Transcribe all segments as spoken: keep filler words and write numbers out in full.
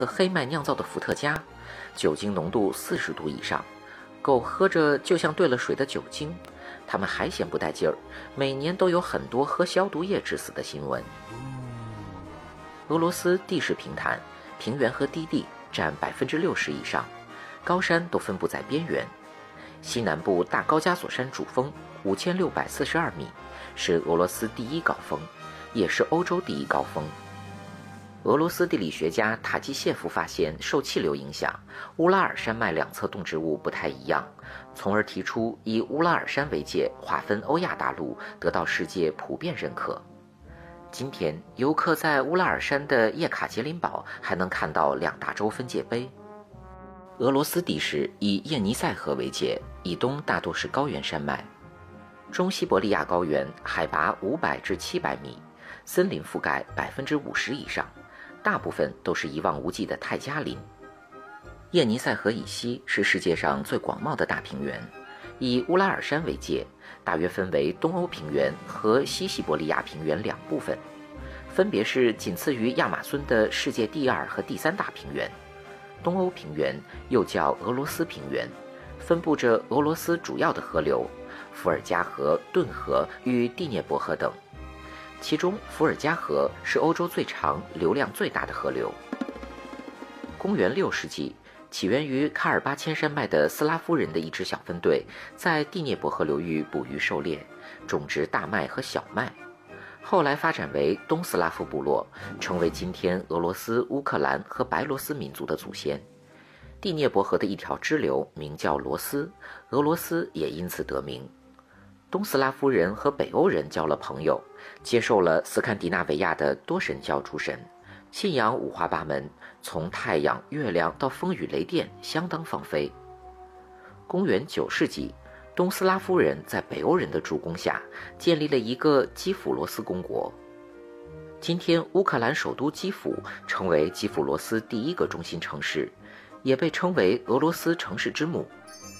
黑麦酿造的伏特加，酒精浓度四十度以上，狗喝着就像兑了水的酒精。他们还嫌不带劲儿，每年都有很多喝消毒液致死的新闻。俄罗斯地势平坦，平原和低地占百分之六十以上，高山都分布在边缘。西南部大高加索山主峰五千六百四十二米，是俄罗斯第一高峰，也是欧洲第一高峰。俄罗斯地理学家塔基谢夫发现，受气流影响，乌拉尔山脉两侧动植物不太一样，从而提出以乌拉尔山为界划分欧亚大陆，得到世界普遍认可。今天，游客在乌拉尔山的叶卡捷琳堡还能看到两大洲分界碑。俄罗斯地势以叶尼塞河为界，以东大多是高原山脉。中西伯利亚高原海拔五百至七百米，森林覆盖百分之五十以上。大部分都是一望无际的泰加林。叶尼塞河以西是世界上最广袤的大平原，以乌拉尔山为界，大约分为东欧平原和西西伯利亚平原两部分，分别是仅次于亚马孙的世界第二和第三大平原。东欧平原又叫俄罗斯平原，分布着俄罗斯主要的河流伏尔加河、顿河与第聂伯河等。其中伏尔加河是欧洲最长、流量最大的河流。公元六世纪，起源于喀尔巴阡山脉的斯拉夫人的一支小分队，在第聂伯河流域捕鱼狩猎，种植大麦和小麦。后来发展为东斯拉夫部落，成为今天俄罗斯、乌克兰和白罗斯民族的祖先。第聂伯河的一条支流名叫罗斯，俄罗斯也因此得名。东斯拉夫人和北欧人交了朋友，接受了斯堪的纳维亚的多神教诸神，信仰五花八门，从太阳、月亮到风雨雷电，相当放飞。公元九世纪，东斯拉夫人在北欧人的助攻下，建立了一个基辅罗斯公国。今天乌克兰首都基辅成为基辅罗斯第一个中心城市，也被称为俄罗斯城市之母。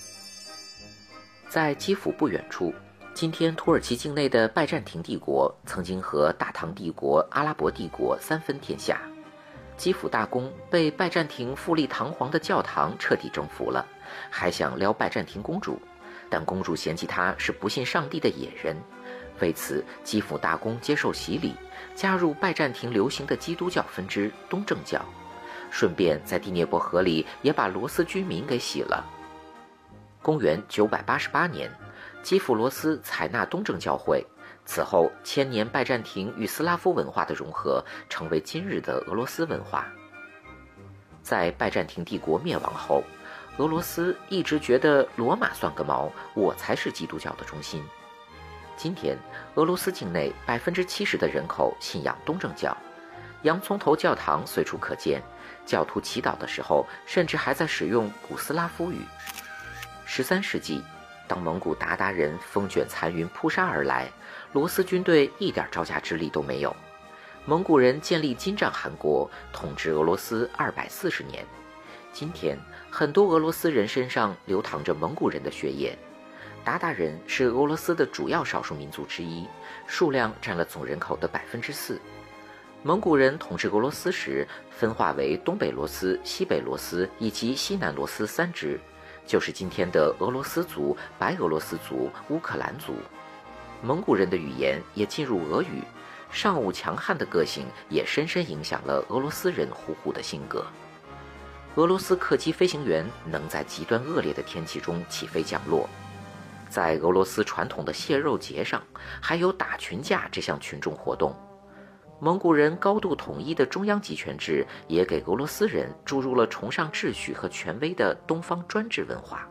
在基辅不远处，今天土耳其境内的拜占庭帝国曾经和大唐帝国、阿拉伯帝国三分天下。基辅大公被拜占庭富丽堂皇的教堂彻底征服了，还想撩拜占庭公主，但公主嫌弃他是不信上帝的野人。为此，基辅大公接受洗礼，加入拜占庭流行的基督教分支东正教，顺便在第聂伯河里也把罗斯居民给洗了。公元九百八十八年，基辅罗斯采纳东正教会，此后千年拜占庭与斯拉夫文化的融合，成为今日的俄罗斯文化。在拜占庭帝国灭亡后，俄罗斯一直觉得罗马算个毛，我才是基督教的中心。今天，俄罗斯境内百分之七十的人口信仰东正教，洋葱头教堂随处可见，教徒祈祷的时候甚至还在使用古斯拉夫语。十三世纪，当蒙古鞑靼人风卷残云扑杀而来，罗斯军队一点招架之力都没有。蒙古人建立金帐汗国，统治俄罗斯二百四十年。今天，很多俄罗斯人身上流淌着蒙古人的血液。鞑靼人是俄罗斯的主要少数民族之一，数量占了总人口的百分之四。蒙古人统治俄罗斯时，分化为东北罗斯、西北罗斯以及西南罗斯三支，就是今天的俄罗斯族、白俄罗斯族、乌克兰族。蒙古人的语言也进入俄语，尚武强悍的个性也深深影响了俄罗斯人虎虎的性格。俄罗斯客机飞行员能在极端恶劣的天气中起飞降落。在俄罗斯传统的蟹肉节上，还有打群架这项群众活动。蒙古人高度统一的中央集权制也给俄罗斯人注入了崇尚秩序和权威的东方专制文化。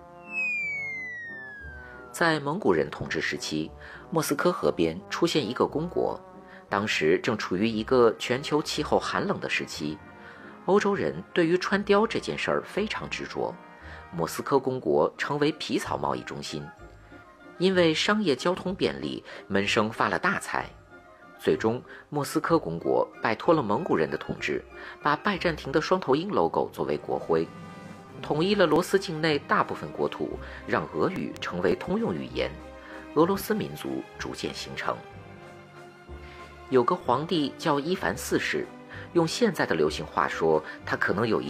在蒙古人统治时期，莫斯科河边出现一个公国，当时正处于一个全球气候寒冷的时期。欧洲人对于穿貂这件事儿非常执着，莫斯科公国成为皮草贸易中心。因为商业交通便利，门生发了大财。最终，莫斯科公国摆脱了蒙古人的统治，把拜占庭的双头鹰 logo 作为国徽，统一了罗斯境内大部分国土，让俄语成为通用语言，俄罗斯民族逐渐形成。有个皇帝叫伊凡四世， 用现在的流行话说，它可能有一